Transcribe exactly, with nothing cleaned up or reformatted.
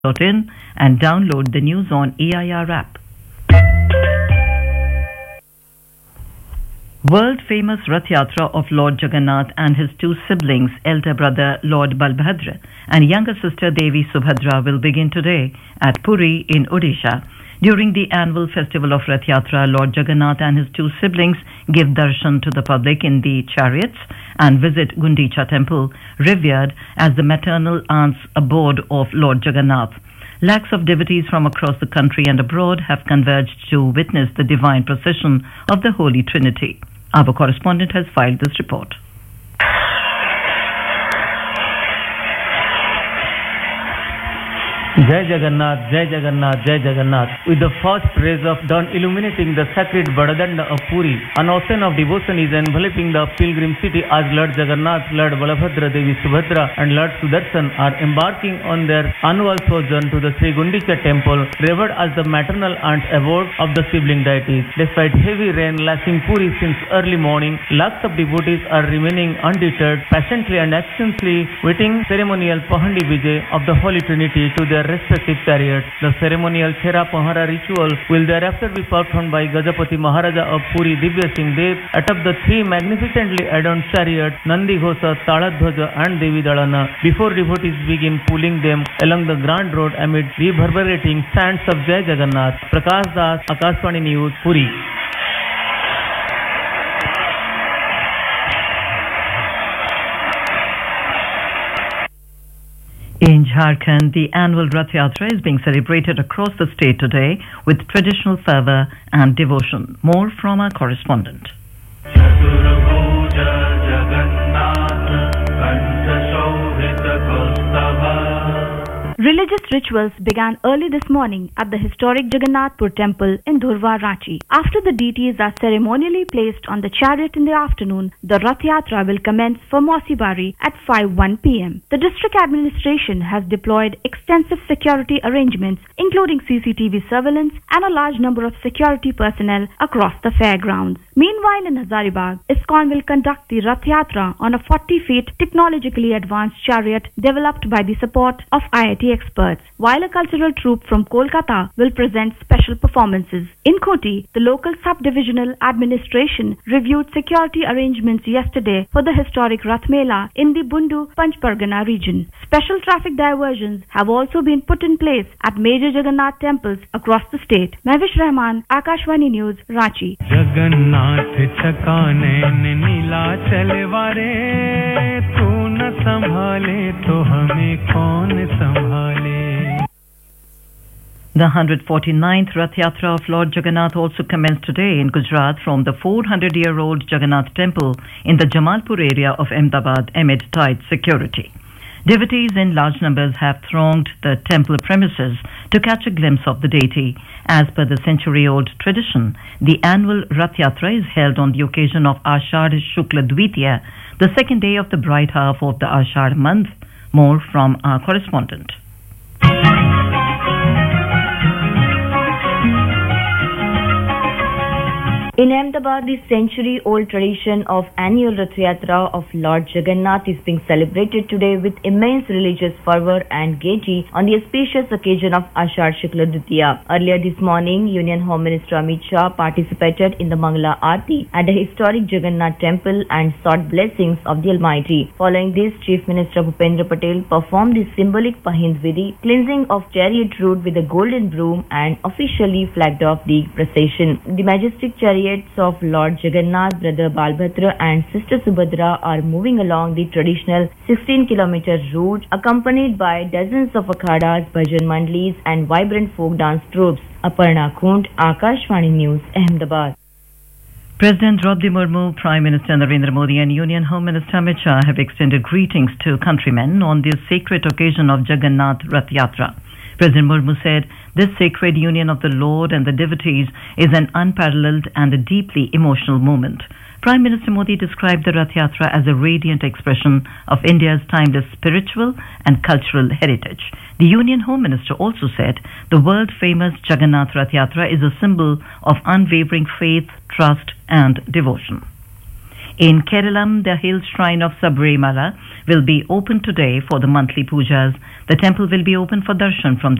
dot in and download the News on A I R app. World-famous Rath Yatra of Lord Jagannath and his two siblings, elder brother Lord Balbhadra and younger sister Devi Subhadra, will begin today at Puri in Odisha. During the annual festival of Rath Yatra, Lord Jagannath and his two siblings give darshan to the public in the chariots and visit Gundicha temple, revered as the maternal aunt's abode of Lord Jagannath. Lakhs of devotees from across the country and abroad have converged to witness the divine procession of the Holy Trinity. Our correspondent has filed this report. Jai Jagannath, Jai Jagannath, Jai Jagannath. With the first rays of dawn illuminating the sacred Badadanda of Puri, an ocean of devotion is enveloping the pilgrim city as Lord Jagannath, Lord Balabhadra, Devi Subhadra and Lord Sudarshan are embarking on their annual sojourn to the Sri Gundicha temple, revered as the maternal aunt abode of the sibling deities. Despite heavy rain lashing Puri since early morning, lakhs of devotees are remaining undeterred, patiently and anxiously waiting ceremonial Pahandi Vijay of the Holy Trinity to their respective chariots. The ceremonial Chera Pahara ritual will thereafter be performed by Gajapati Maharaja of Puri Divya Singh Dev atop the three magnificently adorned chariots Nandi Ghosa, Taladhwaja and Devi Dalana before devotees begin pulling them along the grand road amid reverberating chants of Jai Jagannath. Prakash Das, Akashvani News, Puri. In Jharkhand, the annual Rath Yatra is being celebrated across the state today with traditional fervour and devotion. More from our correspondent. Religious rituals began early this morning at the historic Jagannathpur temple in Dhurwa, Ranchi. After the deities are ceremonially placed on the chariot in the afternoon, the Rath Yatra will commence for Mausibari at five one p m The district administration has deployed extensive security arrangements, including C C T V surveillance and a large number of security personnel across the fairgrounds. Meanwhile, in Hazaribagh, ISKCON will conduct the Rath Yatra on a forty feet technologically advanced chariot developed by the support of I I T experts, while a cultural troupe from Kolkata will present special performances. In Koti, the local sub-divisional administration reviewed security arrangements yesterday for the historic Rath Mela in the Bundu Panchpargana region. Special traffic diversions have also been put in place at major Jagannath temples across the state. Mahvish Rahman, Akashvani News, Ranchi. Jagannath चकाने नीला चलवारे तू न संभाले तो हमें कौन संभाले. The one hundred forty-ninth Rath Yatra of Lord Jagannath also commenced today in Gujarat from the four hundred year old Jagannath temple in the Jamalpur area of Ahmedabad amid tight security. Devotees in large numbers have thronged the temple premises to catch a glimpse of the deity. As per the century-old tradition, the annual Rath Yatra is held on the occasion of Ashadh Shukla Dvitiya, the second day of the bright half of the Ashadh month. More from our correspondent. In Ahmedabad, the century-old tradition of annual Rath Yatra of Lord Jagannath is being celebrated today with immense religious fervour and gaiety on the auspicious occasion of Ashadh Shukla Dvitiya. Earlier this morning, Union Home Minister Amit Shah participated in the Mangala Aarti at the historic Jagannath temple and sought blessings of the Almighty. Following this, Chief Minister Bhupendra Patel performed the symbolic Pahind Vidhi, cleansing of chariot route with a golden broom, and officially flagged off the procession. The majestic chariot of Lord Jagannath, brother Balbhadra and sister Subhadra are moving along the traditional sixteen kilometer route, accompanied by dozens of akhadas, bhajan mandlis and vibrant folk dance troupes. Aparna Khund, Akashvani News, Ahmedabad. President Draupadi Murmu, Prime Minister Narendra Modi and Union Home Minister Amit Shah have extended greetings to countrymen on this sacred occasion of Jagannath Rath Yatra. President Murmu said, "This sacred union of the Lord and the devotees is an unparalleled and a deeply emotional moment." Prime Minister Modi described the Rath Yatra as a radiant expression of India's timeless spiritual and cultural heritage. The Union Home Minister also said, "The world-famous Jagannath Rath Yatra is a symbol of unwavering faith, trust and devotion." In Kerelam, the hill shrine of Sabrimala will be open today for the monthly pujas. The temple will be open for darshan from